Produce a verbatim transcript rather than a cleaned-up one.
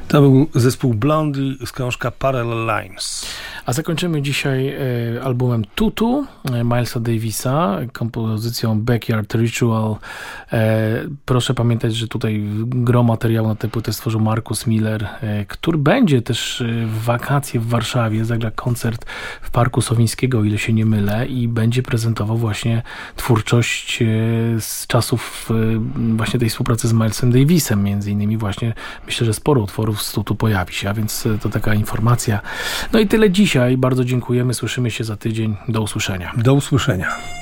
To był zespół Blondie z książka Parallel Lines. A zakończymy dzisiaj e, albumem Tutu e, Milesa Davisa, kompozycją Backyard Ritual. E, proszę pamiętać, że tutaj gro materiału na tę płytę stworzył Marcus Miller, e, który będzie też w wakacje w Warszawie, zagra koncert w Parku Sowińskiego, o ile się nie mylę, i będzie prezentował właśnie twórczość e, z czasów e, właśnie tej współpracy z Milesem Davisem, między innymi właśnie, myślę, że sporo utworów z Tutu pojawi się, a więc to taka informacja. No i tyle dzisiaj. Bardzo dziękujemy. Słyszymy się za tydzień. Do usłyszenia. Do usłyszenia.